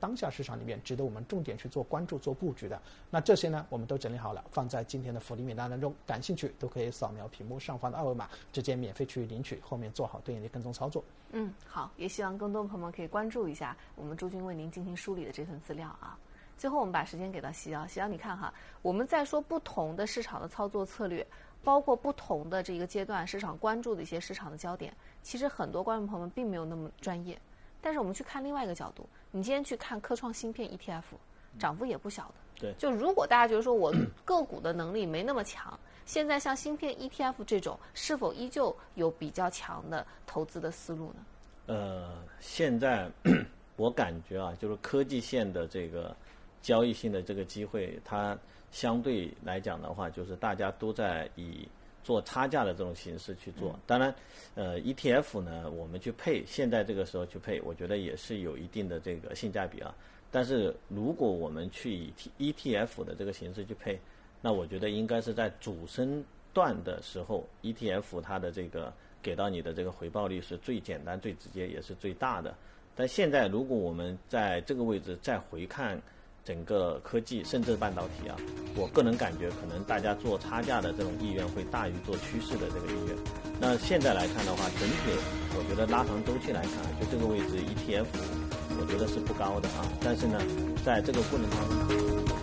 当下市场里面值得我们重点去做关注、做布局的。那这些呢，我们都整理好了，放在今天的福利名单当中，感兴趣都可以扫描屏幕上方的二维码，直接免费去领取，后面做好对应的跟踪操作。 好，也希望更多朋友们可以关注一下我们朱军为您进行梳理的这份资料啊。最后我们把时间给到西瑶，西瑶你看哈，我们在说不同的市场的操作策略，包括不同的这个阶段市场关注的一些市场的焦点，其实很多观众朋友们并没有那么专业。但是我们去看另外一个角度，你今天去看科创芯片 ETF， 涨幅也不小的。 对， 就如果大家觉得说我个股的能力没那么强，现在像芯片 ETF 这种，是否依旧有比较强的投资的思路呢？ 现在我感觉啊，就是科技线的这个交易性的这个机会，它相对来讲的话，就是大家都在以做差价的这种形式去做。当然ETF 呢，我们去配，现在这个时候去配，我觉得也是有一定的这个性价比啊。但是如果我们去以 ETF 的这个形式去配，那我觉得应该是在主升段的时候 ，ETF 它的这个给到你的这个回报率是最简单、最直接，也是最大的。但现在如果我们在这个位置再回看整个科技甚至半导体啊，我个人感觉可能大家做差价的这种意愿会大于做趋势的这个意愿。那现在来看的话，整体我觉得拉长周期来看，就这个位置 ETF 我觉得是不高的啊。但是呢，在这个过程当中